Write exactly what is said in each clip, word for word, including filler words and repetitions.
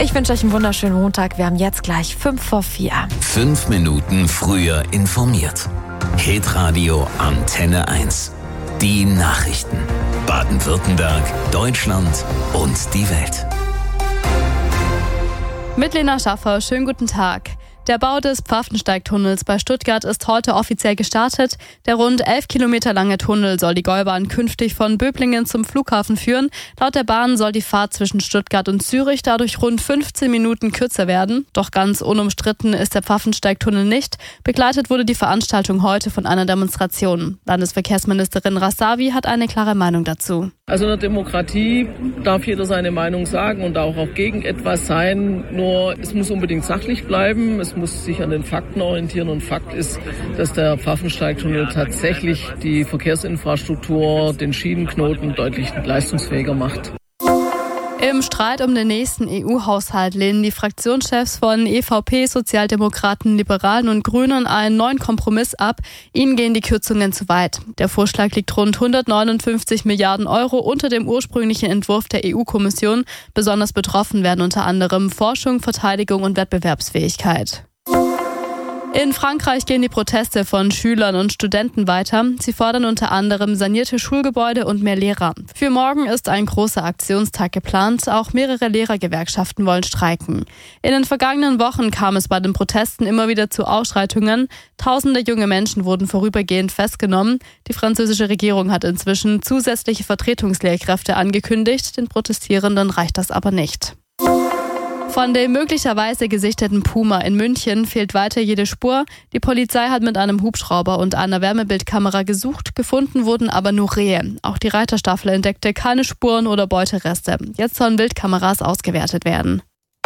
Ich wünsche euch einen wunderschönen Montag. Wir haben jetzt gleich fünf vor vier. Fünf Minuten früher informiert. Hitradio Antenne eins. Die Nachrichten. Baden-Württemberg, Deutschland und die Welt. Mit Lena Schaffer, schönen guten Tag. Der Bau des Pfaffensteig-Tunnels bei Stuttgart ist heute offiziell gestartet. Der rund elf Kilometer lange Tunnel soll die Gäubahn künftig von Böblingen zum Flughafen führen. Laut der Bahn soll die Fahrt zwischen Stuttgart und Zürich dadurch rund fünfzehn Minuten kürzer werden. Doch ganz unumstritten ist der Pfaffensteig-Tunnel nicht. Begleitet wurde die Veranstaltung heute von einer Demonstration. Landesverkehrsministerin Rasavi hat eine klare Meinung dazu. Also in der Demokratie darf jeder seine Meinung sagen und auch, auch gegen etwas sein. Nur es muss unbedingt sachlich bleiben. Es muss sich an den Fakten orientieren. Und Fakt ist, dass der Pfaffensteig-Tunnel tatsächlich die Verkehrsinfrastruktur, den Schienenknoten deutlich leistungsfähiger macht. Im Streit um den nächsten E U-Haushalt lehnen die Fraktionschefs von E V P, Sozialdemokraten, Liberalen und Grünen einen neuen Kompromiss ab. Ihnen gehen die Kürzungen zu weit. Der Vorschlag liegt rund hundertneunundfünfzig Milliarden Euro unter dem ursprünglichen Entwurf der E U-Kommission. Besonders betroffen werden unter anderem Forschung, Verteidigung und Wettbewerbsfähigkeit. In Frankreich gehen die Proteste von Schülern und Studenten weiter. Sie fordern unter anderem sanierte Schulgebäude und mehr Lehrer. Für morgen ist ein großer Aktionstag geplant. Auch mehrere Lehrergewerkschaften wollen streiken. In den vergangenen Wochen kam es bei den Protesten immer wieder zu Ausschreitungen. Tausende junge Menschen wurden vorübergehend festgenommen. Die französische Regierung hat inzwischen zusätzliche Vertretungslehrkräfte angekündigt. Den Protestierenden reicht das aber nicht. Von dem möglicherweise gesichteten Puma in München fehlt weiter jede Spur. Die Polizei hat mit einem Hubschrauber und einer Wärmebildkamera gesucht, gefunden wurden aber nur Rehe. Auch die Reiterstaffel entdeckte keine Spuren oder Beutereste. Jetzt sollen Wildkameras ausgewertet werden.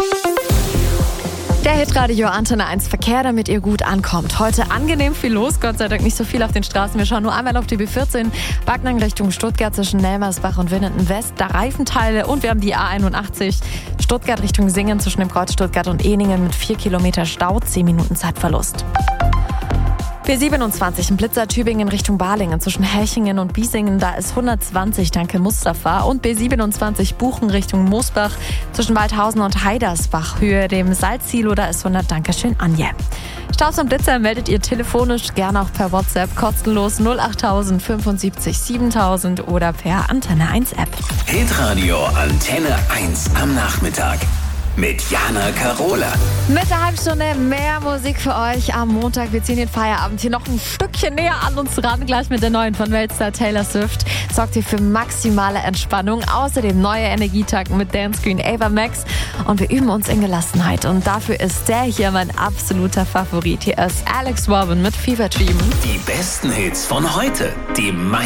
Der Hitradio Antenne eins Verkehr, damit ihr gut ankommt. Heute angenehm viel los, Gott sei Dank nicht so viel auf den Straßen. Wir schauen nur einmal auf die B vierzehn, Backnang Richtung Stuttgart zwischen Nelmersbach und Winnenden West, da Reifenteile. Und wir haben die A einundachtzig, Stuttgart Richtung Singen zwischen dem Kreuz Stuttgart und Ehningen mit vier Kilometer Stau, zehn Minuten Zeitverlust. B siebenundzwanzig in Blitzer Tübingen Richtung Balingen zwischen Hechingen und Biesingen, da ist hundertzwanzig, danke Mustafa. Und B siebenundzwanzig Buchen Richtung Moosbach zwischen Waldhausen und Heidersbach, Höhe dem Salzsilo, da ist hundert, danke schön Anja. Staus und Blitzer meldet ihr telefonisch, gerne auch per WhatsApp, kostenlos null achttausend fünfundsiebzig siebentausend oder per Antenne eins App. Hitradio Antenne eins am Nachmittag. Mit Jana Karola. Mit der Halbstunde mehr Musik für euch am Montag. Wir ziehen den Feierabend hier noch ein Stückchen näher an uns ran. Gleich mit der neuen von Weltstar Taylor Swift. Sorgt hier für maximale Entspannung. Außerdem neue Energietanken mit Dance Green Ava Max. Und wir üben uns in Gelassenheit. Und dafür ist der hier mein absoluter Favorit. Hier ist Alex Warren mit Fever Dream. Die besten Hits von heute. Die